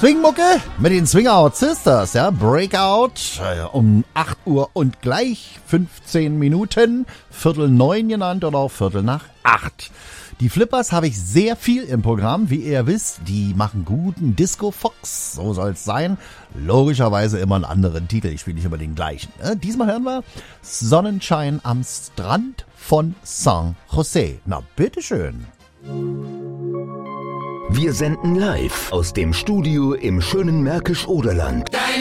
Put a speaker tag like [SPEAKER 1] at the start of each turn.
[SPEAKER 1] Swingmucke mit den Swingout Sisters, ja, Breakout um 8 Uhr und gleich 15 Minuten, 8:45 genannt oder auch 8:15. Die Flippers habe ich sehr viel im Programm, wie ihr wisst, die machen guten Disco-Fox, so soll es sein. Logischerweise immer einen anderen Titel, ich spiele nicht immer den gleichen. Diesmal hören wir Sonnenschein am Strand von San Jose. Na, bitteschön.
[SPEAKER 2] Wir senden live aus dem Studio im schönen Märkisch-Oderland.